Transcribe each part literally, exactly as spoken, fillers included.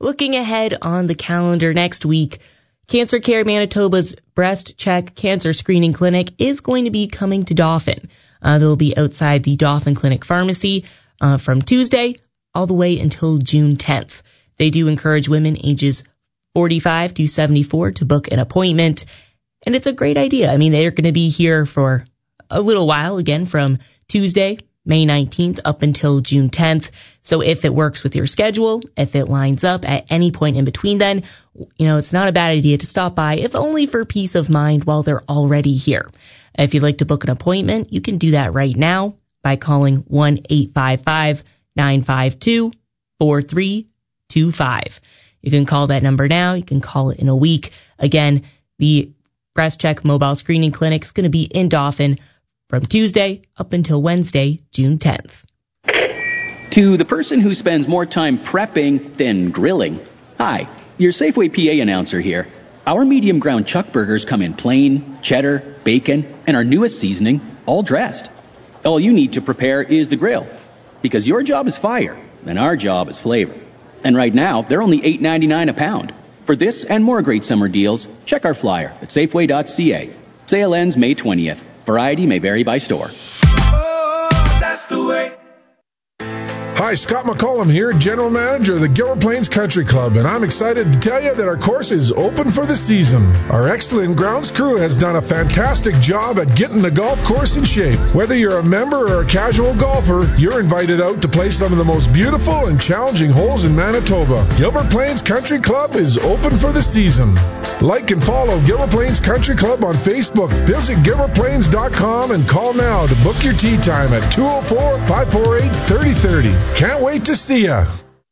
looking ahead on the calendar next week, Cancer Care Manitoba's Breast Check Cancer Screening Clinic is going to be coming to Dauphin. Uh, they'll be outside the Dauphin Clinic Pharmacy uh, from Tuesday all the way until June tenth. They do encourage women ages forty-five to seventy-four to book an appointment, and it's a great idea. I mean, they're going to be here for a little while, again, from Tuesday, May nineteenth, up until June tenth. So if it works with your schedule, if it lines up at any point in between then, you know, it's not a bad idea to stop by, if only for peace of mind while they're already here. If you'd like to book an appointment, you can do that right now by calling one eight five five, nine five two, four three two five. You can call that number now. You can call it in a week. Again, the Breast Check Mobile Screening Clinic is going to be in Dauphin from Tuesday up until Wednesday, June tenth. To the person who spends more time prepping than grilling, hi, your Safeway P A announcer here. Our medium ground chuck burgers come in plain, cheddar, bacon, and our newest seasoning, all dressed. All you need to prepare is the grill, because your job is fire, and our job is flavor. And right now, they're only eight ninety-nine a pound. For this and more great summer deals, check our flyer at safeway dot c a. Sale ends May twentieth. Variety may vary by store. Oh, that's the way. Hi, Scott McCollum here, General Manager of the Gilbert Plains Country Club, and I'm excited to tell you that our course is open for the season. Our excellent grounds crew has done a fantastic job at getting the golf course in shape. Whether you're a member or a casual golfer, you're invited out to play some of the most beautiful and challenging holes in Manitoba. Gilbert Plains Country Club is open for the season. Like and follow Gilbert Plains Country Club on Facebook. Visit gilbert plains dot com and call now to book your tee time at two oh four, five four eight, three oh three oh. Can't wait to see ya.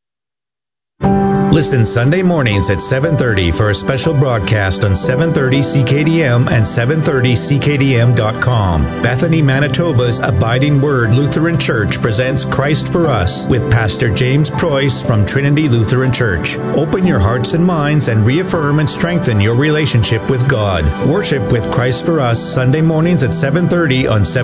Listen Sunday mornings at seven thirty for a special broadcast on seven thirty C K D M and seven thirty C K D M dot com. Bethany, Manitoba's Abiding Word Lutheran Church presents Christ for Us with Pastor James Preuss from Trinity Lutheran Church. Open your hearts and minds and reaffirm and strengthen your relationship with God. Worship with Christ for Us Sunday mornings at seven thirty on